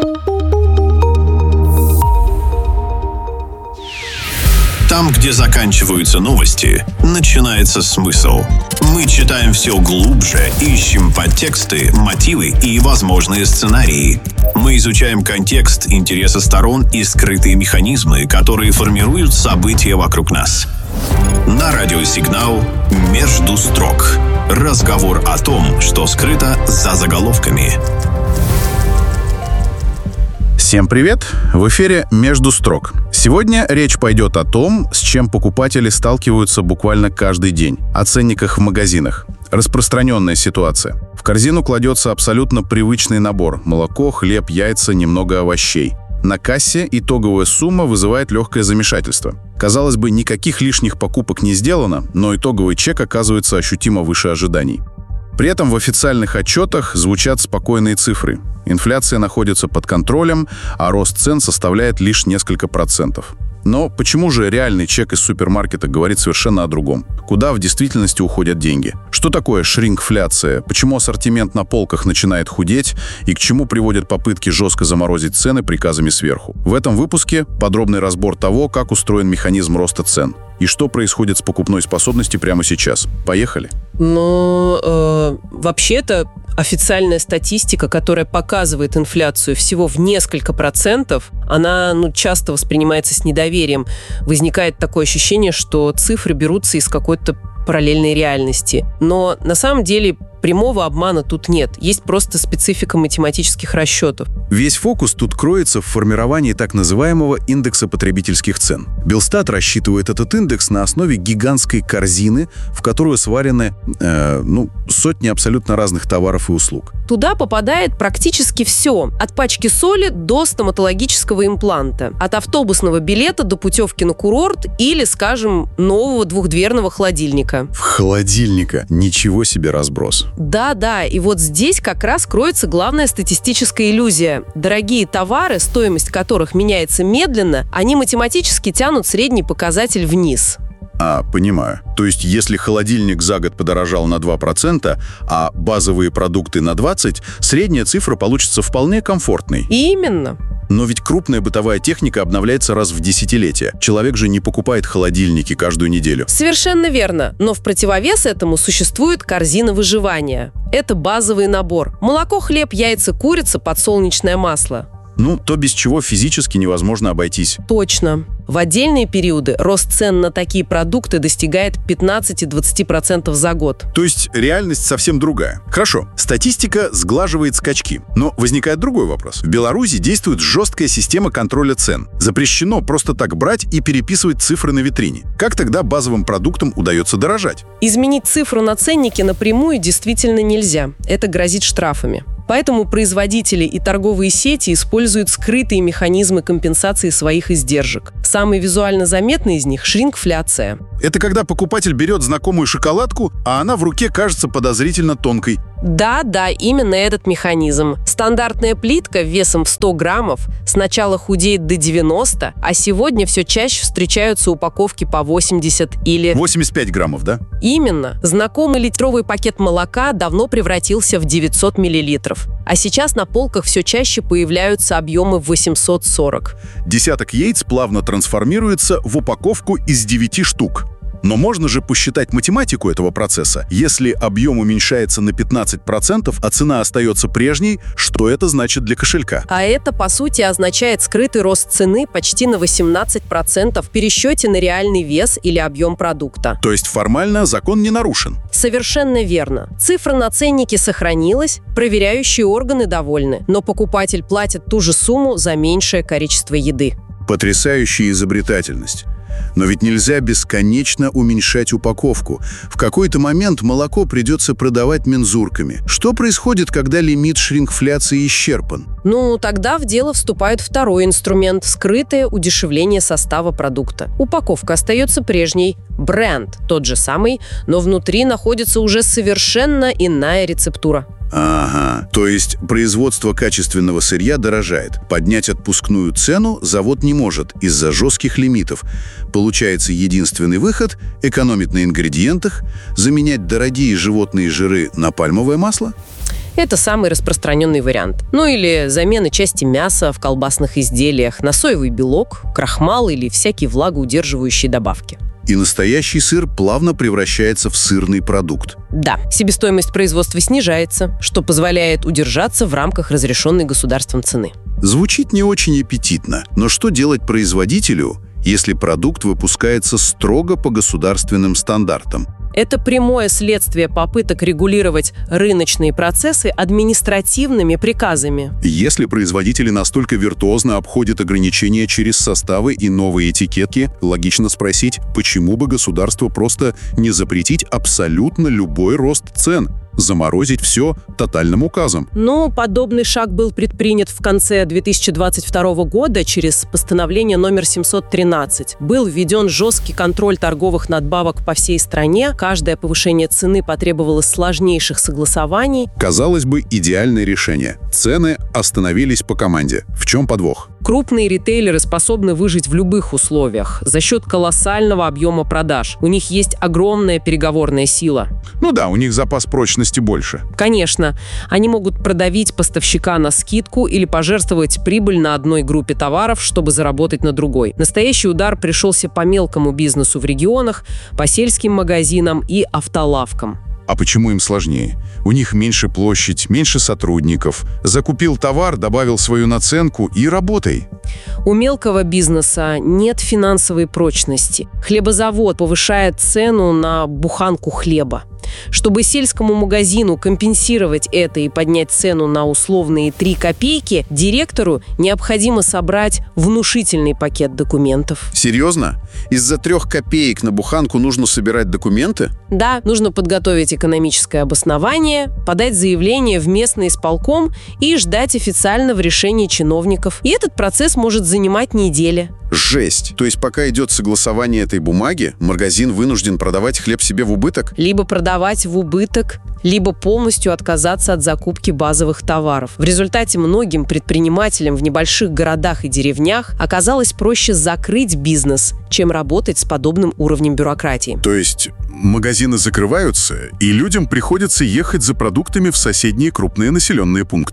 Там, где заканчиваются новости, начинается смысл. Мы читаем все глубже, ищем подтексты, мотивы и возможные сценарии. Мы изучаем контекст, интересы сторон и скрытые механизмы, которые формируют события вокруг нас. На радиосигнал «Между строк». Разговор о том, что скрыто за заголовками. Всем привет! В эфире «Между строк». Сегодня речь пойдет о том, с чем покупатели сталкиваются буквально каждый день. О ценниках в магазинах. Распространенная ситуация. В корзину кладется абсолютно привычный набор – молоко, хлеб, яйца, немного овощей. На кассе итоговая сумма вызывает легкое замешательство. Казалось бы, никаких лишних покупок не сделано, но итоговый чек оказывается ощутимо выше ожиданий. При этом в официальных отчетах звучат спокойные цифры. Инфляция находится под контролем, а рост цен составляет лишь несколько процентов. Но почему же реальный чек из супермаркета говорит совершенно о другом? Куда в действительности уходят деньги? Что такое шрингфляция? Почему ассортимент на полках начинает худеть? И к чему приводят попытки жестко заморозить цены приказами сверху? В этом выпуске подробный разбор того, как устроен механизм роста цен. И что происходит с покупной способностью прямо сейчас. Поехали? Ну, э, вообще-то официальная статистика, которая показывает инфляцию всего в несколько процентов, она ну, часто воспринимается с недоверием. Возникает такое ощущение, что цифры берутся из какой-то параллельной реальности. Но на самом деле прямого обмана тут нет. Есть просто специфика математических расчетов. Весь фокус тут кроется в формировании так называемого индекса потребительских цен. Белстат рассчитывает этот индекс на основе гигантской корзины, в которую сварены э, ну, сотни абсолютно разных товаров и услуг. Туда попадает практически все. От пачки соли до стоматологического импланта. От автобусного билета до путевки на курорт или, скажем, нового двухдверного холодильника. В холодильника. Ничего себе разброс. Да-да, и вот здесь как раз кроется главная статистическая иллюзия. Дорогие товары, стоимость которых меняется медленно, они математически тянут средний показатель вниз. А, понимаю. То есть, если холодильник за год подорожал на два процента, а базовые продукты на двадцать процентов, средняя цифра получится вполне комфортной. Именно. Но ведь крупная бытовая техника обновляется раз в десятилетие. Человек же не покупает холодильники каждую неделю. Совершенно верно. Но в противовес этому существует корзина выживания. Это базовый набор. Молоко, хлеб, яйца, курица, подсолнечное масло. Ну, то, без чего физически невозможно обойтись. Точно. В отдельные периоды рост цен на такие продукты достигает пятнадцать-двадцать процентов за год. То есть реальность совсем другая. Хорошо, статистика сглаживает скачки. Но возникает другой вопрос. В Беларуси действует жесткая система контроля цен. Запрещено просто так брать и переписывать цифры на витрине. Как тогда базовым продуктам удается дорожать? Изменить цифру на ценнике напрямую действительно нельзя. Это грозит штрафами. Поэтому производители и торговые сети используют скрытые механизмы компенсации своих издержек. Самый визуально заметный из них – шрингфляция. Это когда покупатель берет знакомую шоколадку, а она в руке кажется подозрительно тонкой. Да, да, именно этот механизм. Стандартная плитка весом в сто граммов сначала худеет до девяноста, а сегодня все чаще встречаются упаковки по восемьдесят или... восемьдесят пять граммов, да? Именно. Знакомый литровый пакет молока давно превратился в девятьсот миллилитров. А сейчас на полках все чаще появляются объемы восемьсот сорок. Десяток яиц плавно трансформируется в упаковку из девяти штук. Но можно же посчитать математику этого процесса. Если объем уменьшается на пятнадцать процентов, а цена остается прежней, что это значит для кошелька? А это, по сути, означает скрытый рост цены почти на восемнадцать процентов в пересчете на реальный вес или объем продукта. То есть формально закон не нарушен? Совершенно верно. Цифра на ценнике сохранилась, проверяющие органы довольны, но покупатель платит ту же сумму за меньшее количество еды. Потрясающая изобретательность. Но ведь нельзя бесконечно уменьшать упаковку. В какой-то момент молоко придется продавать мензурками. Что происходит, когда лимит шрингфляции исчерпан? Ну, тогда в дело вступает второй инструмент – скрытое удешевление состава продукта. Упаковка остается прежней, бренд тот же самый, но внутри находится уже совершенно иная рецептура. Ага, то есть производство качественного сырья дорожает. Поднять отпускную цену завод не может из-за жестких лимитов. Получается, единственный выход – экономить на ингредиентах, заменять дорогие животные жиры на пальмовое масло? Это самый распространенный вариант. Ну или замена части мяса в колбасных изделиях на соевый белок, крахмал или всякие влагоудерживающие добавки. И настоящий сыр плавно превращается в сырный продукт. Да, себестоимость производства снижается, что позволяет удержаться в рамках разрешенной государством цены. Звучит не очень аппетитно, но что делать производителю, если продукт выпускается строго по государственным стандартам? Это прямое следствие попыток регулировать рыночные процессы административными приказами. Если производители настолько виртуозно обходят ограничения через составы и новые этикетки, логично спросить, почему бы государству просто не запретить абсолютно любой рост цен? Заморозить все тотальным указом. Ну, подобный шаг был предпринят в конце две тысячи двадцать второго года через постановление номер семьсот тринадцать. Был введен жесткий контроль торговых надбавок по всей стране. Каждое повышение цены потребовало сложнейших согласований. Казалось бы, идеальное решение. Цены остановились по команде. В чем подвох? Крупные ритейлеры способны выжить в любых условиях за счет колоссального объема продаж. У них есть огромная переговорная сила. Ну да, у них запас прочности больше. Конечно. Они могут продавить поставщика на скидку или пожертвовать прибыль на одной группе товаров, чтобы заработать на другой. Настоящий удар пришелся по мелкому бизнесу в регионах, по сельским магазинам и автолавкам. А почему им сложнее? У них меньше площадь, меньше сотрудников. Закупил товар, добавил свою наценку и работай. У мелкого бизнеса нет финансовой прочности. Хлебозавод повышает цену на буханку хлеба. Чтобы сельскому магазину компенсировать это и поднять цену на условные три копейки, директору необходимо собрать внушительный пакет документов. Серьезно? Из-за трех копеек на буханку нужно собирать документы? Да, нужно подготовить экономическое обоснование, подать заявление в местный исполком и ждать официального решения чиновников. И этот процесс может занимать недели. Жесть! То есть пока идет согласование этой бумаги, магазин вынужден продавать хлеб себе в убыток? Либо продавать в убыток, либо полностью отказаться от закупки базовых товаров. В результате многим предпринимателям в небольших городах и деревнях оказалось проще закрыть бизнес, чем работать с подобным уровнем бюрократии. То есть магазины закрываются, и людям приходится ехать за продуктами в соседние крупные населенные пункты?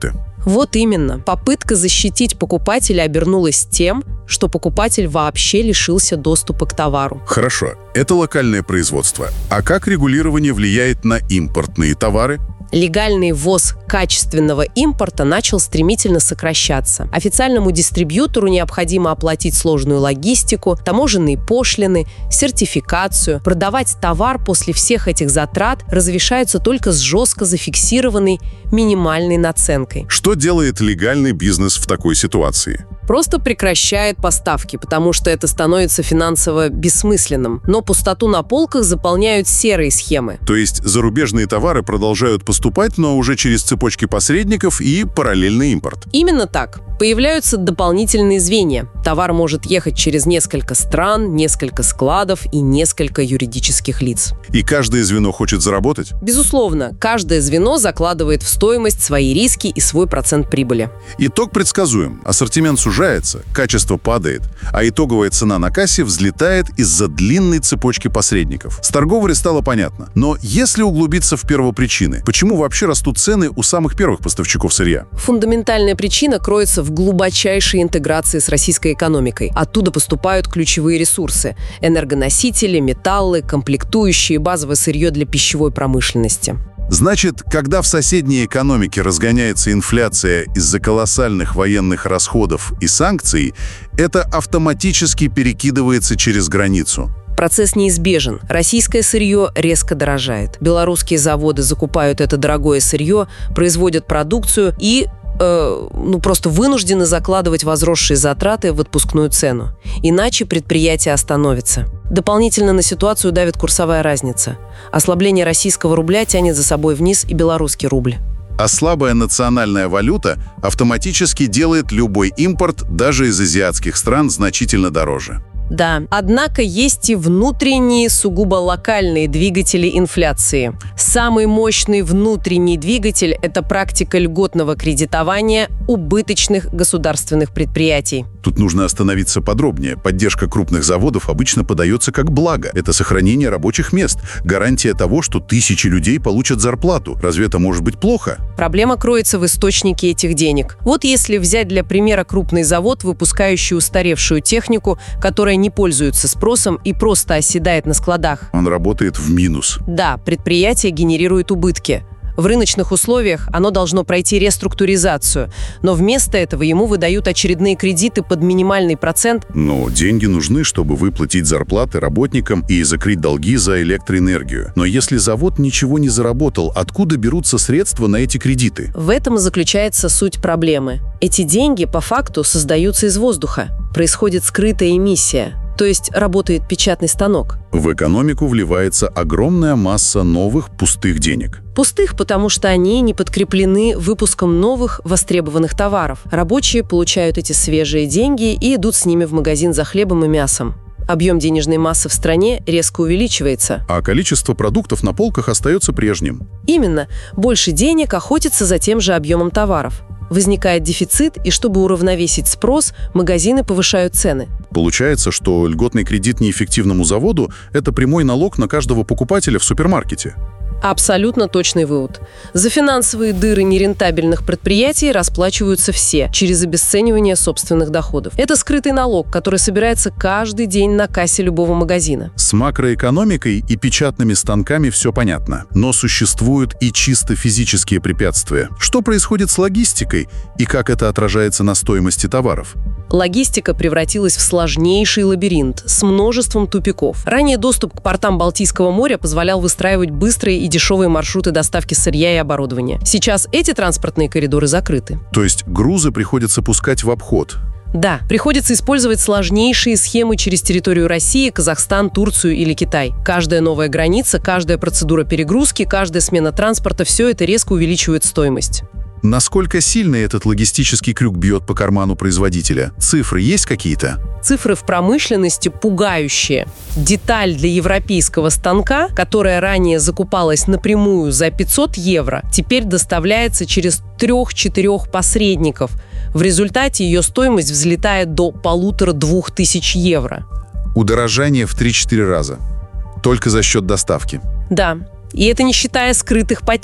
Вот именно. Попытка защитить покупателя обернулась тем, что покупатель вообще лишился доступа к товару. Хорошо, это локальное производство. А как регулирование влияет на импортные товары? Легальный ввоз качественного импорта начал стремительно сокращаться. Официальному дистрибьютору необходимо оплатить сложную логистику, таможенные пошлины, сертификацию. Продавать товар после всех этих затрат разрешается только с жестко зафиксированной минимальной наценкой. Что делает легальный бизнес в такой ситуации? Просто прекращает поставки, потому что это становится финансово бессмысленным. Но пустоту на полках заполняют серые схемы. То есть зарубежные товары продолжают поступать, но уже через цепочки посредников и параллельный импорт. Именно так. Появляются дополнительные звенья. Товар может ехать через несколько стран, несколько складов и несколько юридических лиц. И каждое звено хочет заработать? Безусловно, каждое звено закладывает в стоимость свои риски и свой процент прибыли. Итог предсказуем. Ассортимент сужается, качество падает, а итоговая цена на кассе взлетает из-за длинной цепочки посредников. С торговлей стало понятно. Но если углубиться в первопричины, почему вообще растут цены у самых первых поставщиков сырья? Фундаментальная причина кроется в глубочайшей интеграции с российской экономикой. Оттуда поступают ключевые ресурсы – энергоносители, металлы, комплектующие, базовое сырье для пищевой промышленности. Значит, когда в соседней экономике разгоняется инфляция из-за колоссальных военных расходов и санкций, это автоматически перекидывается через границу. Процесс неизбежен. Российское сырье резко дорожает. Белорусские заводы закупают это дорогое сырье, производят продукцию и э, ну, просто вынуждены закладывать возросшие затраты в отпускную цену. Иначе предприятие остановится. Дополнительно на ситуацию давит курсовая разница. Ослабление российского рубля тянет за собой вниз и белорусский рубль. А слабая национальная валюта автоматически делает любой импорт, даже из азиатских стран, значительно дороже. Да, однако есть и внутренние, сугубо локальные двигатели инфляции. Самый мощный внутренний двигатель – это практика льготного кредитования убыточных государственных предприятий. Тут нужно остановиться подробнее. Поддержка крупных заводов обычно подается как благо. Это сохранение рабочих мест, гарантия того, что тысячи людей получат зарплату. Разве это может быть плохо? Проблема кроется в источнике этих денег. Вот если взять для примера крупный завод, выпускающий устаревшую технику, которая не пользуется спросом и просто оседает на складах. Он работает в минус. Да, предприятие генерирует убытки. В рыночных условиях оно должно пройти реструктуризацию, но вместо этого ему выдают очередные кредиты под минимальный процент. Но деньги нужны, чтобы выплатить зарплаты работникам и закрыть долги за электроэнергию. Но если завод ничего не заработал, откуда берутся средства на эти кредиты? В этом и заключается суть проблемы. Эти деньги по факту создаются из воздуха. Происходит скрытая эмиссия. То есть работает печатный станок. В экономику вливается огромная масса новых пустых денег. Пустых, потому что они не подкреплены выпуском новых востребованных товаров. Рабочие получают эти свежие деньги и идут с ними в магазин за хлебом и мясом. Объем денежной массы в стране резко увеличивается. А количество продуктов на полках остается прежним. Именно. Больше денег охотится за тем же объемом товаров. Возникает дефицит, и чтобы уравновесить спрос, магазины повышают цены. Получается, что льготный кредит неэффективному заводу – это прямой налог на каждого покупателя в супермаркете. Абсолютно точный вывод. За финансовые дыры нерентабельных предприятий расплачиваются все через обесценивание собственных доходов. Это скрытый налог, который собирается каждый день на кассе любого магазина. С макроэкономикой и печатными станками все понятно. Но существуют и чисто физические препятствия. Что происходит с логистикой и как это отражается на стоимости товаров? Логистика превратилась в сложнейший лабиринт с множеством тупиков. Ранее доступ к портам Балтийского моря позволял выстраивать быстрые и дешевые маршруты доставки сырья и оборудования. Сейчас эти транспортные коридоры закрыты. То есть грузы приходится пускать в обход? Да, приходится использовать сложнейшие схемы через территорию России, Казахстан, Турцию или Китай. Каждая новая граница, каждая процедура перегрузки, каждая смена транспорта – все это резко увеличивает стоимость. Насколько сильно этот логистический крюк бьет по карману производителя? Цифры есть какие-то? Цифры в промышленности пугающие. Деталь для европейского станка, которая ранее закупалась напрямую за пятьсот евро, теперь доставляется через трех-четырех посредников. В результате ее стоимость взлетает до полутора-двух тысяч евро. Удорожание в три-четыре раза. Только за счет доставки. Да. И это не считая скрытых потерь.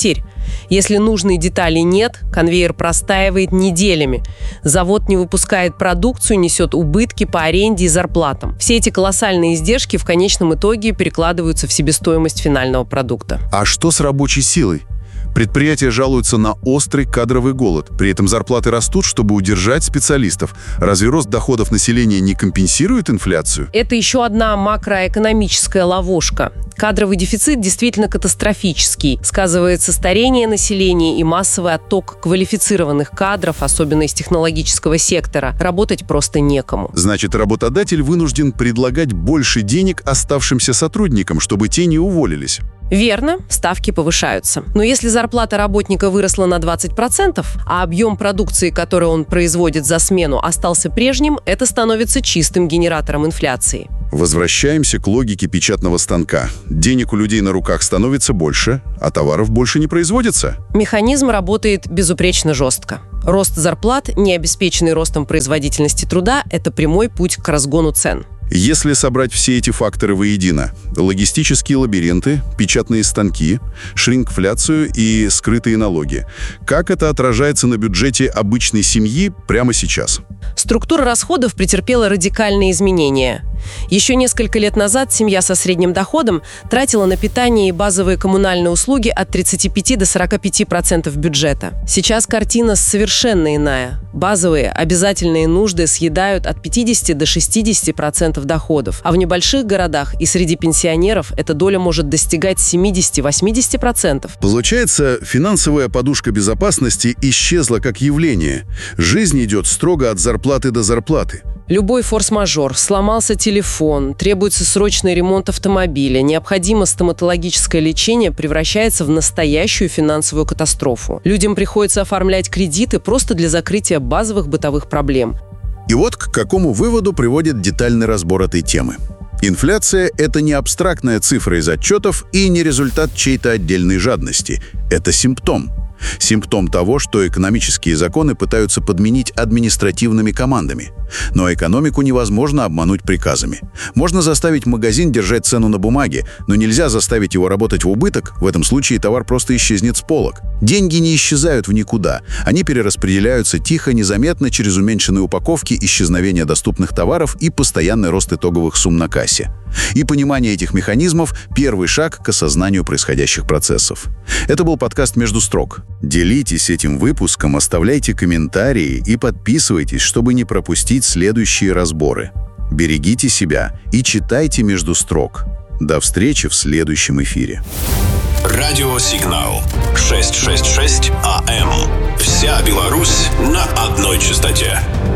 Если нужной детали нет, конвейер простаивает неделями. Завод не выпускает продукцию, несет убытки по аренде и зарплатам. Все эти колоссальные издержки в конечном итоге перекладываются в себестоимость финального продукта. А что с рабочей силой? Предприятия жалуются на острый кадровый голод. При этом зарплаты растут, чтобы удержать специалистов. Разве рост доходов населения не компенсирует инфляцию? Это еще одна макроэкономическая ловушка. Кадровый дефицит действительно катастрофический. Сказывается старение населения и массовый отток квалифицированных кадров, особенно из технологического сектора. Работать просто некому. Значит, работодатель вынужден предлагать больше денег оставшимся сотрудникам, чтобы те не уволились. Верно, ставки повышаются. Но если зарплата работника выросла на двадцать процентов, а объем продукции, который он производит за смену, остался прежним, это становится чистым генератором инфляции. Возвращаемся к логике печатного станка. Денег у людей на руках становится больше, а товаров больше не производится. Механизм работает безупречно жестко. Рост зарплат, не обеспеченный ростом производительности труда, это прямой путь к разгону цен. Если собрать все эти факторы воедино – логистические лабиринты, печатные станки, шрингфляцию и скрытые налоги – как это отражается на бюджете обычной семьи прямо сейчас? Структура расходов претерпела радикальные изменения. Еще несколько лет назад семья со средним доходом тратила на питание и базовые коммунальные услуги от тридцати пяти до сорока пяти процентов бюджета. Сейчас картина совершенно иная. Базовые обязательные нужды съедают от пятидесяти до шестидесяти процентов доходов, а в небольших городах и среди пенсионеров эта доля может достигать семидесяти-восьмидесяти процентов. Получается, финансовая подушка безопасности исчезла как явление. Жизнь идет строго от зарплаты до зарплаты. Любой форс-мажор, сломался телефон, требуется срочный ремонт автомобиля, необходимо стоматологическое лечение, превращается в настоящую финансовую катастрофу. Людям приходится оформлять кредиты просто для закрытия базовых бытовых проблем. И вот к какому выводу приводит детальный разбор этой темы. Инфляция – это не абстрактная цифра из отчетов и не результат чьей-то отдельной жадности. Это симптом. Симптом того, что экономические законы пытаются подменить административными командами. Но экономику невозможно обмануть приказами. Можно заставить магазин держать цену на бумаге, но нельзя заставить его работать в убыток, в этом случае товар просто исчезнет с полок. Деньги не исчезают в никуда. Они перераспределяются тихо, незаметно через уменьшенные упаковки, исчезновение доступных товаров и постоянный рост итоговых сумм на кассе. И понимание этих механизмов – первый шаг к осознанию происходящих процессов. Это был подкаст «Между строк». Делитесь этим выпуском, оставляйте комментарии и подписывайтесь, чтобы не пропустить следующие разборы. Берегите себя и читайте «Между строк». До встречи в следующем эфире. Радиосигнал шестьсот шестьдесят шесть АМ. Вся Беларусь на одной частоте.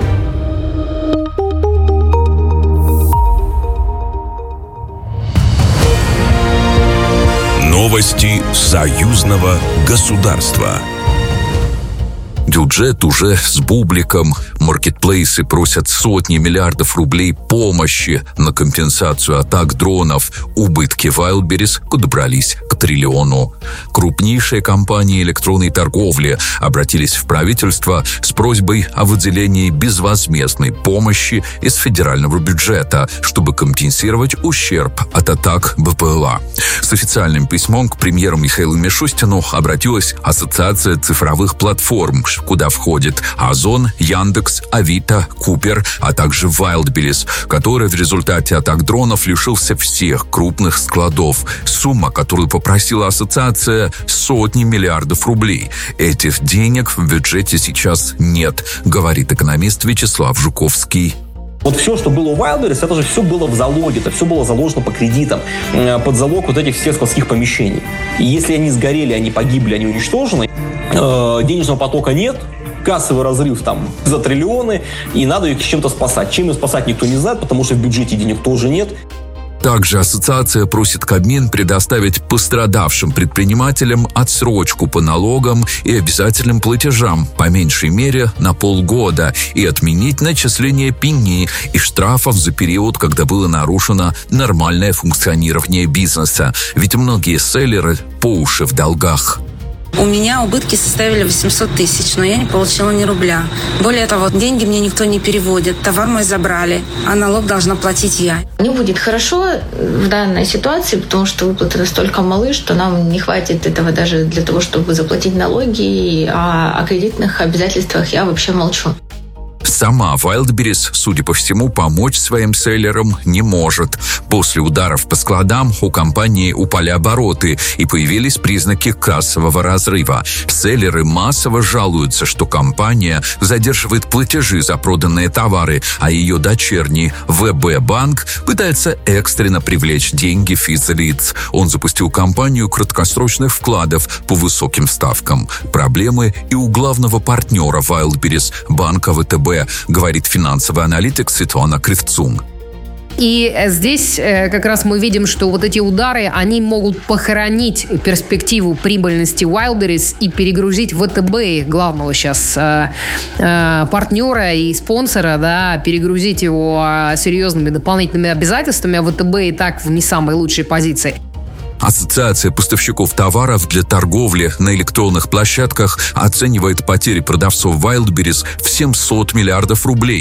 Новости союзного государства. Бюджет уже с бубликом. Маркетплейсы просят сотни миллиардов рублей помощи на компенсацию атак дронов. Убытки Wildberries подобрались к триллиону. Крупнейшие компании электронной торговли обратились в правительство с просьбой о выделении безвозмездной помощи из федерального бюджета, чтобы компенсировать ущерб от атак БПЛА. С официальным письмом к премьеру Михаилу Мишустину обратилась Ассоциация цифровых платформ, куда входит Озон, Яндекс, Авито, Купер, а также Wildberries, который в результате атак дронов лишился всех крупных складов. Сумма, которую попросила ассоциация, сотни миллиардов рублей. Этих денег в бюджете сейчас нет, говорит экономист Вячеслав Жуковский. Вот все, что было у Wildberries, это же все было в залоге, это все было заложено по кредитам, под залог вот этих всех складских помещений. И если они сгорели, они погибли, они уничтожены, денежного потока нет, кассовый разрыв там за триллионы, и надо их чем-то спасать. Чем ее спасать, никто не знает, потому что в бюджете денег тоже нет. Также ассоциация просит Кабмин предоставить пострадавшим предпринимателям отсрочку по налогам и обязательным платежам, по меньшей мере на полгода, и отменить начисление пени и штрафов за период, когда было нарушено нормальное функционирование бизнеса. Ведь многие селлеры по уши в долгах. У меня убытки составили восемьсот тысяч, но я не получила ни рубля. Более того, деньги мне никто не переводит, товар мой забрали, а налог должна платить я. Не будет хорошо в данной ситуации, потому что выплаты настолько малы, что нам не хватит этого даже для того, чтобы заплатить налоги, а о кредитных обязательствах я вообще молчу. Сама Wildberries, судя по всему, помочь своим селлерам не может. После ударов по складам у компании упали обороты и появились признаки кассового разрыва. Селлеры массово жалуются, что компания задерживает платежи за проданные товары, а ее дочерний вэ бэ-банк пытается экстренно привлечь деньги физлиц. Он запустил кампанию краткосрочных вкладов по высоким ставкам. Проблемы и у главного партнера Wildberries, банка вэ тэ бэ, говорит финансовый аналитик Светлана Кривцун. И здесь как раз мы видим, что вот эти удары, они могут похоронить перспективу прибыльности Wildberries и перегрузить вэ тэ бэ, главного сейчас э, э, партнера и спонсора, да, перегрузить его серьезными дополнительными обязательствами, а вэ тэ бэ и так в не самой лучшей позиции. Ассоциация поставщиков товаров для торговли на электронных площадках оценивает потери продавцов Wildberries в семьсот миллиардов рублей.